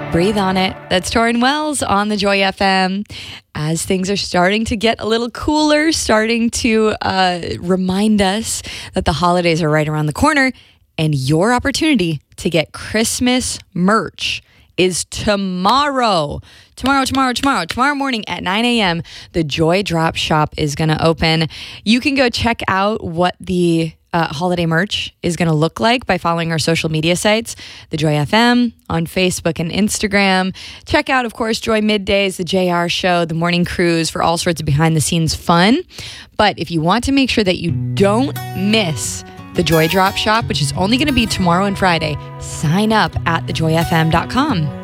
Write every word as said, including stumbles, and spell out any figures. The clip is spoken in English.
Breathe on It. That's Torrin Wells on the Joy F M. As things are starting to get a little cooler, starting to uh, remind us that the holidays are right around the corner, and your opportunity to get Christmas merch is tomorrow. Tomorrow, tomorrow, tomorrow, tomorrow morning at nine a.m., the Joy Drop Shop is going to open. You can go check out what the uh, holiday merch is going to look like by following our social media sites, the Joy F M on Facebook and Instagram. Check out, of course, Joy Middays, the J R Show, the Morning Cruise for all sorts of behind-the-scenes fun. But if you want to make sure that you don't miss the Joy Drop Shop, which is only going to be tomorrow and Friday, sign up at the joy f m dot com.